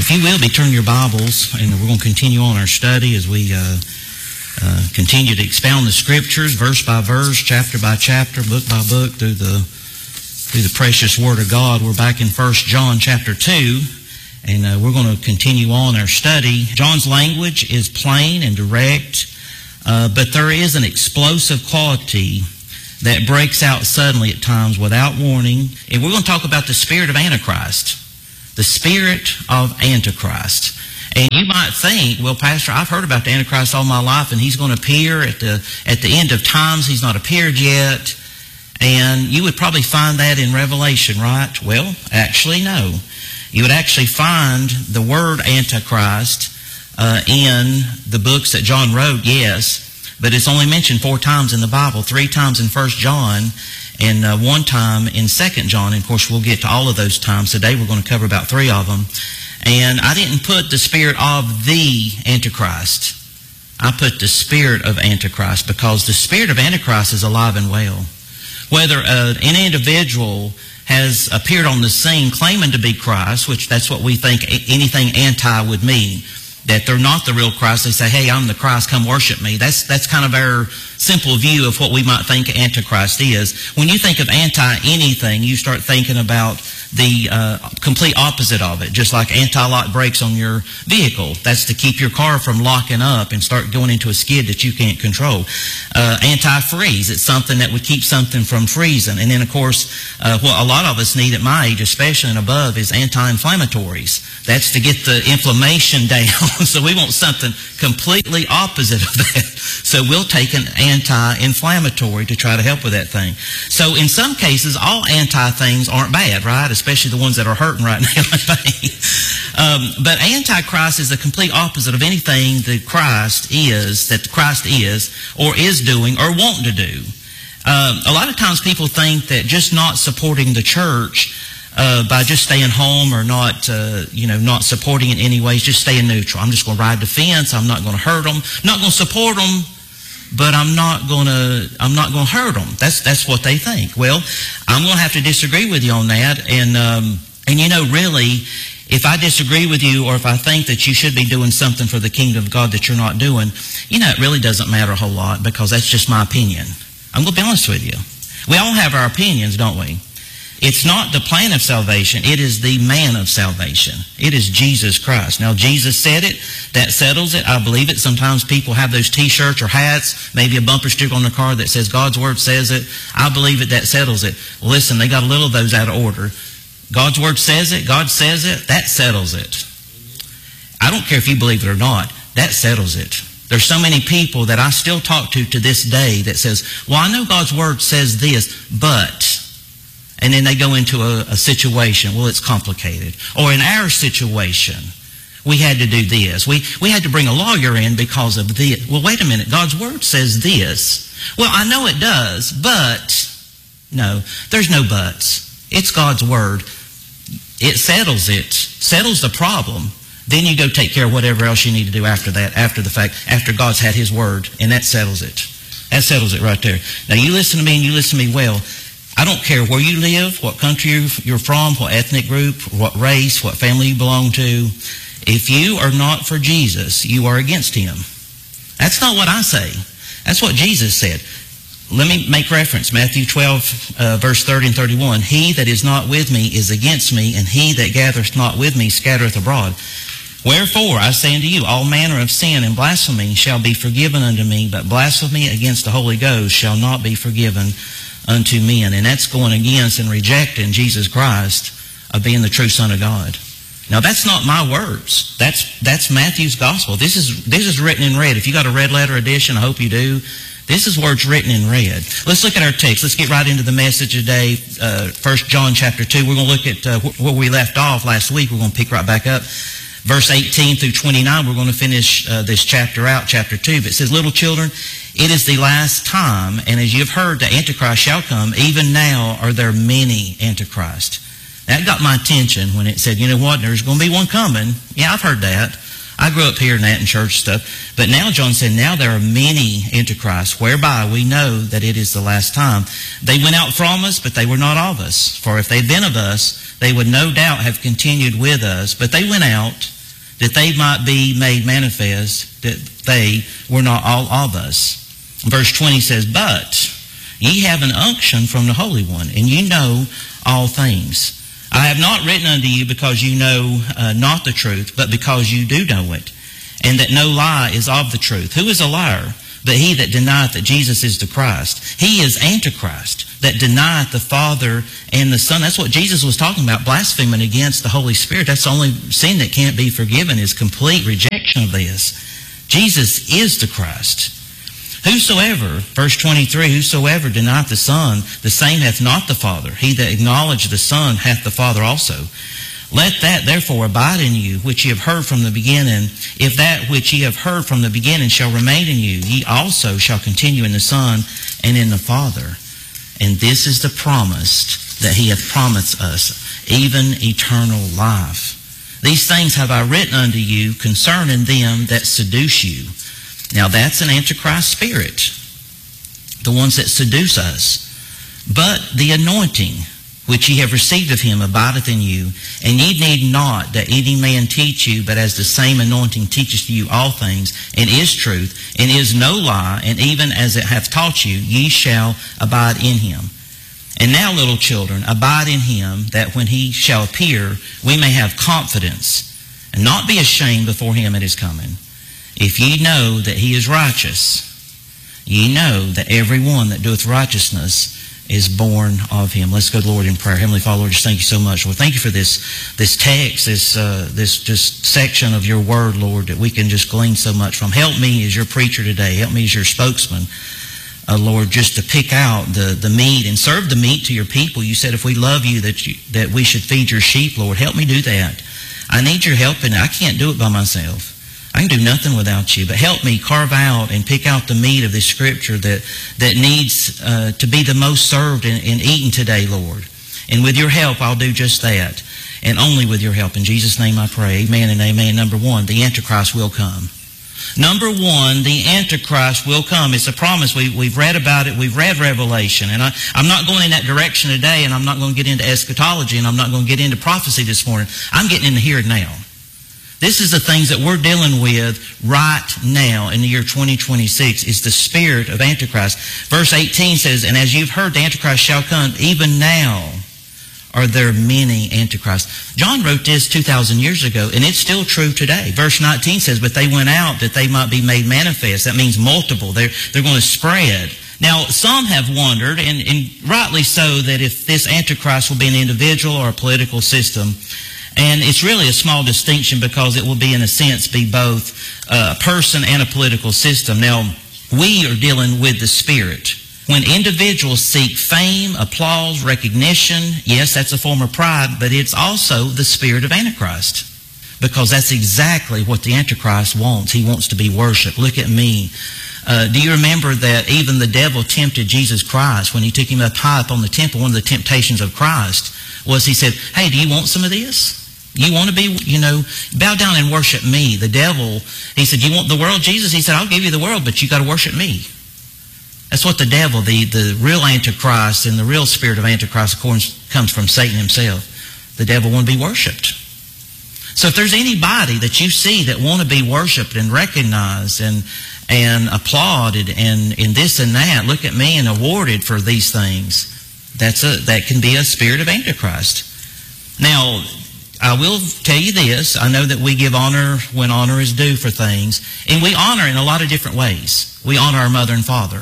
If you will, turn your Bibles, and we're going to continue on our study as we continue to expound the Scriptures, verse by verse, chapter by chapter, book by book, through the precious Word of God. We're back in 1 John chapter 2, and we're going to continue on our study. John's language is plain and direct, but there is an explosive quality that breaks out suddenly at times without warning. And we're going to talk about the spirit of Antichrist. The spirit of Antichrist. And you might think, well, Pastor, I've heard about the Antichrist all my life, and he's going to appear at the end of times. He's not appeared yet. And you would probably find that in Revelation, right? Well, actually, no. You would actually find the word Antichrist in the books that John wrote, yes. But it's only mentioned 4 times in the Bible, 3 times in 1 John, and 1 time in 2 John. And of course, we'll get to all of those times. Today we're going to cover about 3 of them. And I didn't put the spirit of the Antichrist. I put the spirit of Antichrist because the spirit of Antichrist is alive and well. Whether an individual has appeared on the scene claiming to be Christ, which that's what we think anything anti would mean, that they're not the real Christ. They say, hey, I'm the Christ, come worship me. That's kind of our simple view of what we might think Antichrist is. When you think of anti-anything, you start thinking about the complete opposite of it, just like anti-lock brakes on your vehicle. That's to keep your car from locking up and start going into a skid that you can't control. Anti-freeze, it's something that would keep something from freezing. And then, of course, what a lot of us need at my age, especially and above, is anti-inflammatories. That's to get the inflammation down. So we want something completely opposite of that. So we'll take an anti-inflammatory to try to help with that thing. So in some cases, all anti-things aren't bad, right? Especially the ones that are hurting right now. But Antichrist is the complete opposite of anything that Christ is, or is doing, or wanting to do. A lot of times people think that just not supporting the church by just staying home or not supporting in any ways, just staying neutral. I'm just going to ride the fence. I'm not going to hurt them. I'm not going to support them, but I'm not going to hurt them. That's what they think. Well, I'm going to have to disagree with you on that. And really, if I disagree with you, or if I think that you should be doing something for the kingdom of God that you're not doing, it really doesn't matter a whole lot, because that's just my opinion. I'm going to be honest with you. We all have our opinions, don't we? It's not the plan of salvation. It is the man of salvation. It is Jesus Christ. Now, Jesus said it. That settles it. I believe it. Sometimes people have those T-shirts or hats, maybe a bumper sticker on their car that says God's Word says it. I believe it. That settles it. Well, listen, they got a little of those out of order. God's Word says it. God says it. That settles it. I don't care if you believe it or not. That settles it. There's so many people that I still talk to this day that says, well, I know God's Word says this, but... And then they go into a situation. Well, it's complicated. Or in our situation, we had to do this. We had to bring a lawyer in because of this. Well, wait a minute. God's Word says this. Well, I know it does, but... No, there's no buts. It's God's Word. It settles the problem. Then you go take care of whatever else you need to do after that, after the fact, after God's had His Word, and that settles it. That settles it right there. Now, you listen to me, and you listen to me well. I don't care where you live, what country you're from, what ethnic group, what race, what family you belong to. If you are not for Jesus, you are against Him. That's not what I say. That's what Jesus said. Let me make reference. Matthew 12, verse 30 and 31. He that is not with me is against me, and he that gathereth not with me scattereth abroad. Wherefore, I say unto you, all manner of sin and blasphemy shall be forgiven unto me, but blasphemy against the Holy Ghost shall not be forgiven unto men. And that's going against and rejecting Jesus Christ of being the true Son of God. Now, that's not my words. That's Matthew's gospel. This is written in red. If you got a red letter edition, I hope you do. This is words written in red. Let's look at our text. Let's get right into the message today. 1 John chapter 2. We're going to look at where we left off last week. We're going to pick right back up. Verse 18 through 29, we're going to finish this chapter out, chapter 2. But it says, little children, it is the last time, and as you have heard, the Antichrist shall come. Even now are there many Antichrists. That got my attention when it said, you know what, there's going to be one coming. Yeah, I've heard that. I grew up hearing that in church stuff. But now John said, now there are many Antichrists, whereby we know that it is the last time. They went out from us, but they were not of us. For if they'd been of us, they would no doubt have continued with us. But they went out, that they might be made manifest, that they were not all of us. Verse 20 says, but ye have an unction from the Holy One, and you know all things. I have not written unto you because you know not the truth, but because you do know it, and that no lie is of the truth. Who is a liar? But he that denieth that Jesus is the Christ. He is Antichrist, that denieth the Father and the Son. That's what Jesus was talking about, blaspheming against the Holy Spirit. That's the only sin that can't be forgiven, is complete rejection of this. Jesus is the Christ. Whosoever, verse 23, whosoever denieth the Son, the same hath not the Father. He that acknowledgeth the Son hath the Father also. Let that therefore abide in you, which ye have heard from the beginning. If that which ye have heard from the beginning shall remain in you, ye also shall continue in the Son and in the Father. And this is the promise that he hath promised us, even eternal life. These things have I written unto you concerning them that seduce you. Now that's an Antichrist spirit, the ones that seduce us. But the anointing which ye have received of him abideth in you, and ye need not that any man teach you, but as the same anointing teacheth you all things, and is truth, and is no lie, and even as it hath taught you, ye shall abide in him. And now, little children, abide in him, that when he shall appear, we may have confidence, and not be ashamed before him at his coming. If ye know that he is righteous, ye know that every one that doeth righteousness is born of him. Let's go to the Lord in prayer. Heavenly Father, Lord, just thank you so much. Lord, thank you for this text, this just section of your word, Lord, that we can just glean so much from. Help me as your preacher today. Help me as your spokesman, Lord, just to pick out the meat and serve the meat to your people. You said if we love you, that we should feed your sheep, Lord. Help me do that. I need your help, and I can't do it by myself. I can do nothing without you, but help me carve out and pick out the meat of this scripture that needs to be the most served and eaten today, Lord. And with your help, I'll do just that. And only with your help. In Jesus' name I pray. Amen and amen. Number one, the Antichrist will come. Number one, the Antichrist will come. It's a promise. We've read about it. We've read Revelation. And I'm not going in that direction today, and I'm not going to get into eschatology, and I'm not going to get into prophecy this morning. I'm getting into here and now. This is the things that we're dealing with right now in the year 2026, is the spirit of Antichrist. Verse 18 says, and as you've heard, the Antichrist shall come. Even now are there many Antichrists. John wrote this 2,000 years ago, and it's still true today. Verse 19 says, but they went out that they might be made manifest. That means multiple. They're going to spread. Now, some have wondered, and rightly so, that if this Antichrist will be an individual or a political system. And it's really a small distinction, because it will be, in a sense, be both a person and a political system. Now, we are dealing with the spirit. When individuals seek fame, applause, recognition, yes, that's a form of pride, but it's also the spirit of Antichrist. Because that's exactly what the Antichrist wants. He wants to be worshipped. Look at me. Do you remember that even the devil tempted Jesus Christ when he took him up high up on the temple? One of the temptations of Christ was, he said, hey, do you want some of this? You want to be, bow down and worship me. The devil, he said, you want the world, Jesus? He said, I'll give you the world, but you got to worship me. That's what the devil, the real Antichrist and the real spirit of Antichrist, of course, comes from Satan himself. The devil wants to be worshipped. So if there's anybody that you see that want to be worshipped and recognized and applauded and this and that, look at me, and awarded for these things, that can be a spirit of Antichrist. Now, I will tell you this. I know that we give honor when honor is due for things. And we honor in a lot of different ways. We honor our mother and father.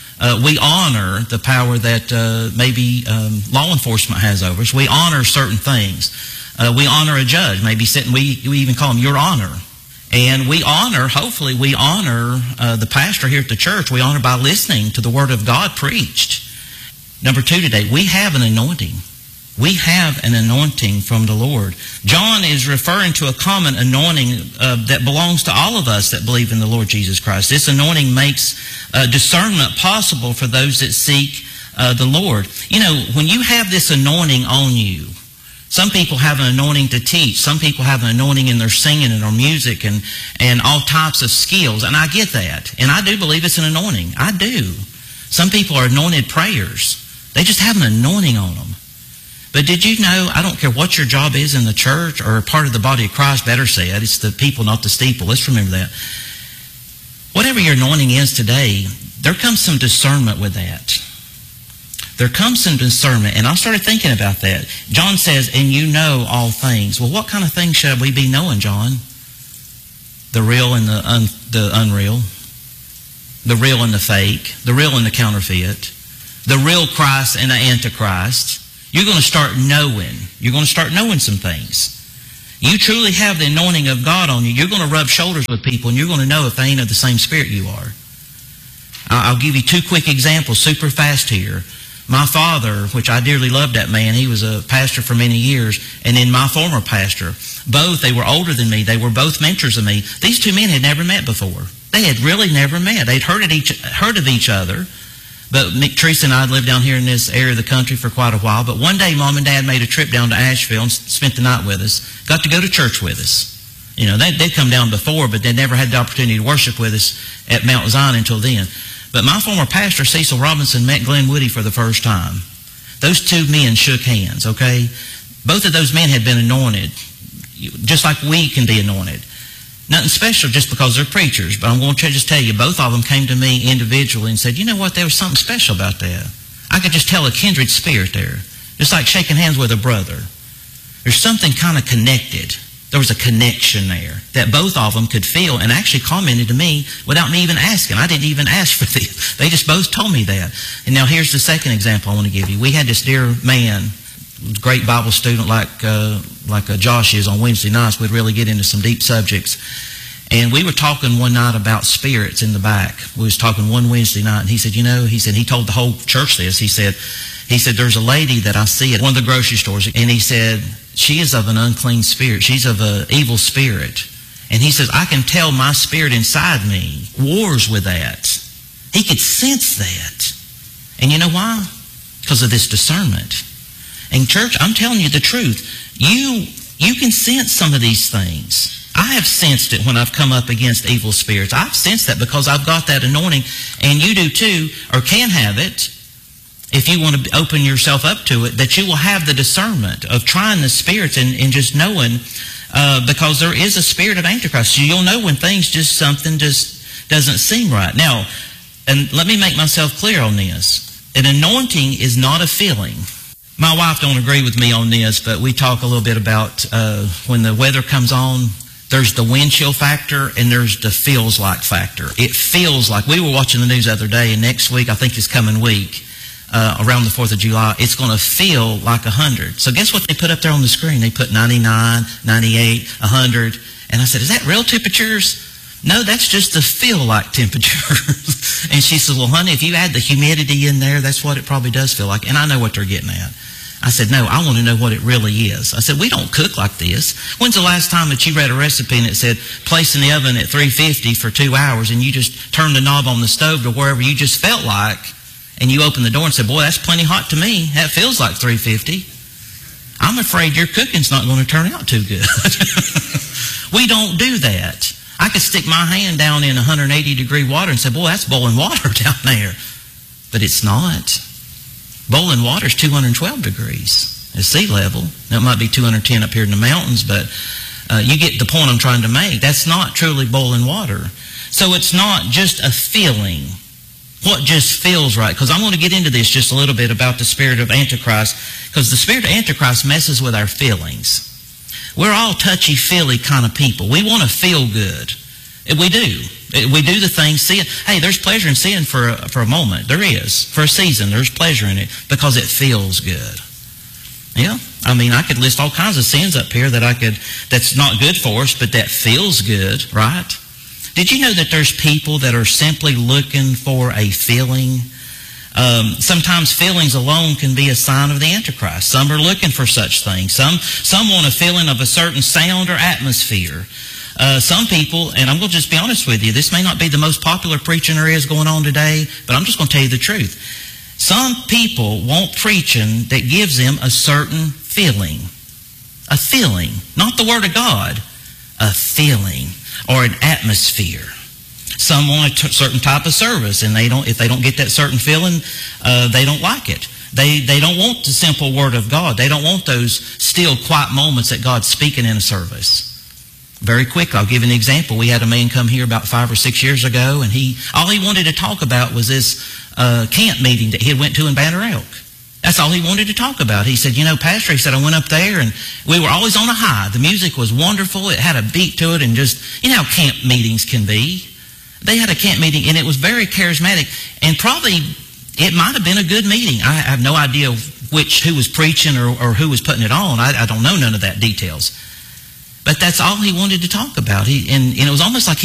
We honor the power that maybe law enforcement has over us. We honor certain things. We honor a judge. Maybe sitting, we even call him Your Honor. And we honor, hopefully we honor the pastor here at the church. We honor by listening to the Word of God preached. Number two today, we have an anointing. We have an anointing from the Lord. John is referring to a common anointing that belongs to all of us that believe in the Lord Jesus Christ. This anointing makes discernment possible for those that seek the Lord. When you have this anointing on you, some people have an anointing to teach. Some people have an anointing in their singing and their music and all types of skills. And I get that. And I do believe it's an anointing. I do. Some people are anointed prayers. They just have an anointing on them. But did you know, I don't care what your job is in the church or part of the body of Christ, better said, it's the people, not the steeple. Let's remember that. Whatever your anointing is today, there comes some discernment with that. There comes some discernment. And I started thinking about that. John says, and you know all things. Well, what kind of things should we be knowing, John? The real and the unreal. The real and the fake. The real and the counterfeit. The real Christ and the Antichrist. You're going to start knowing. You're going to start knowing some things. You truly have the anointing of God on you. You're going to rub shoulders with people, and you're going to know if they ain't of the same spirit you are. I'll give you two quick examples, super fast here. My father, which I dearly loved that man, he was a pastor for many years, and then my former pastor. Both, they were older than me. They were both mentors of me. These two men had never met before. They had really never met. They'd heard of each other. But Teresa and I had lived down here in this area of the country for quite a while. But one day, Mom and Dad made a trip down to Asheville and spent the night with us. Got to go to church with us. You know, they'd come down before, but they'd never had the opportunity to worship with us at Mount Zion until then. But my former pastor, Cecil Robinson, met Glenn Woody for the first time. Those two men shook hands, okay? Both of those men had been anointed, just like we can be anointed. Nothing special just because they're preachers, but I'm going to just tell you, both of them came to me individually and said, you know what, there was something special about that. I could just tell a kindred spirit there. Just like shaking hands with a brother. There's something kind of connected. There was a connection there that both of them could feel, and actually commented to me without me even asking. I didn't even ask for this. They just both told me that. And now here's the second example I want to give you. We had this dear man, great Bible student like Josh is on Wednesday nights. We'd really get into some deep subjects. And we were talking one night about spirits in the back. We was talking one Wednesday night, and he said, he told the whole church this. He said, there's a lady that I see at one of the grocery stores, and he said, she is of an unclean spirit. She's of an evil spirit. And he says, I can tell my spirit inside me wars with that. He could sense that. And you know why? Because of this discernment. And church, I'm telling you the truth. You can sense some of these things. I have sensed it when I've come up against evil spirits. I've sensed that because I've got that anointing, and you do too, or can have it, if you want to open yourself up to it, that you will have the discernment of trying the spirits and just knowing, because there is a spirit of Antichrist. So you'll know when something just doesn't seem right. Now, and let me make myself clear on this. An anointing is not a feeling. My wife don't agree with me on this, but we talk a little bit about when the weather comes on, there's the wind chill factor and there's the feels like factor. It feels like, we were watching the news the other day, and next week, I think this coming week, around the 4th of July, it's going to feel like 100. So guess what they put up there on the screen? They put 99, 98, 100. And I said, is that real temperatures? No, that's just the feel-like temperature. And she said, well, honey, if you add the humidity in there, that's what it probably does feel like. And I know what they're getting at. I said, no, I want to know what it really is. I said, we don't cook like this. When's the last time that you read a recipe and it said, place in the oven at 350 for 2 hours, and you just turned the knob on the stove to wherever you just felt like, and you opened the door and said, boy, that's plenty hot to me. That feels like 350. I'm afraid your cooking's not going to turn out too good. We don't do that. I could stick my hand down in 180-degree water and say, boy, that's boiling water down there. But it's not. Boiling water is 212 degrees at sea level. Now, it might be 210 up here in the mountains, but you get the point I'm trying to make. That's not truly boiling water. So it's not just a feeling. What just feels right? Because I'm going to get into this just a little bit about the spirit of Antichrist, because the spirit of Antichrist messes with our feelings. We're all touchy-feely kind of people. We want to feel good. We do. We do the things, see it. Hey, there's pleasure in sin for a moment. There is. For a season, there's pleasure in it because it feels good. Yeah. I mean, I could list all kinds of sins up here that's not good for us, but that feels good, right? Did you know that there's people that are simply looking for a feeling? Sometimes feelings alone can be a sign of the Antichrist. Some are looking for such things. Some want a feeling of a certain sound or atmosphere. Some people, and I'm going to just be honest with you, this may not be the most popular preaching there is going on today, but I'm just going to tell you the truth. Some people want preaching that gives them a certain feeling. A feeling. Not the Word of God. A feeling or an atmosphere. Some want a certain type of service, and if they don't get that certain feeling, they don't like it. They don't want the simple Word of God. They don't want those still, quiet moments that God's speaking in a service. Very quick, I'll give you an example. We had a man come here about 5 or 6 years ago, and all he wanted to talk about was this camp meeting that he had went to in Banner Elk. That's all he wanted to talk about. He said, Pastor, he said, I went up there and we were always on a high. The music was wonderful. It had a beat to it, and just, how camp meetings can be. They had a camp meeting, and it was very charismatic, and probably it might have been a good meeting. I have no idea who was preaching or who was putting it on. I don't know none of that details. But that's all he wanted to talk about. And it was almost like